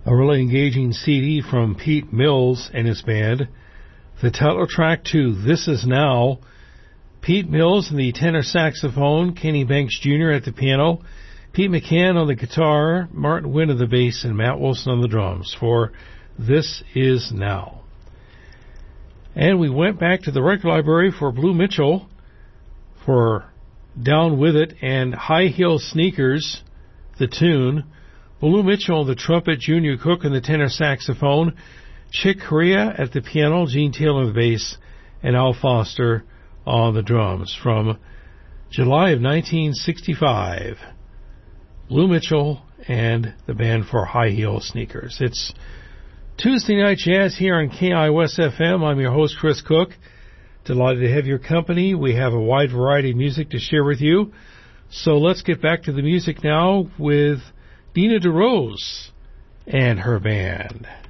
A really engaging CD from Pete Mills and his band. The title track to This Is Now. Pete Mills on the tenor saxophone, Kenny Banks Jr. at the piano, Pete McCann on the guitar, Martin Wynn on the bass, and Matt Wilson on the drums for This Is Now. And we went back to the record library for Blue Mitchell for Down With It and High Heel Sneakers, the tune. Blue Mitchell on the trumpet, Junior Cook on the tenor saxophone, Chick Corea at the piano, Gene Taylor on the bass, and Al Foster on the drums from July of 1965. Blue Mitchell and the band for High Heel Sneakers. It's Tuesday Night Jazz here on KIOS FM. I'm your host, Chris Cook. Delighted to have your company. We have a wide variety of music to share with you. So let's get back to the music now with Dina DeRose and her band.